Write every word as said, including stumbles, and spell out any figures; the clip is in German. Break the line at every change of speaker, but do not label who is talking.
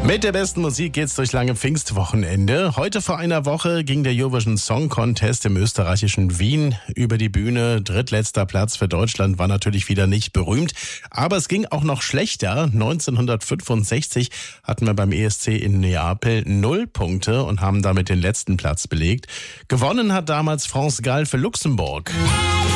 Mit der besten Musik geht's durch lange Pfingstwochenende. Heute vor einer Woche ging der Eurovision Song Contest im österreichischen Wien über die Bühne. Drittletzter Platz für Deutschland war natürlich wieder nicht berühmt. Aber es ging auch noch schlechter. neunzehnhundertfünfundsechzig hatten wir beim E S C in Neapel null Punkte und haben damit den letzten Platz belegt. Gewonnen hat damals France Gall für Luxemburg.